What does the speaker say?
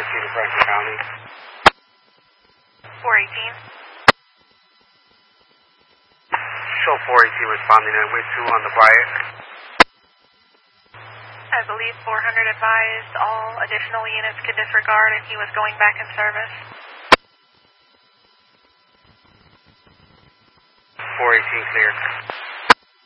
to Franklin County. 418. Show 418 responding at way 2 on the Bryant. I believe 400 advised all additional units could disregard and he was going back in service. 418 clear.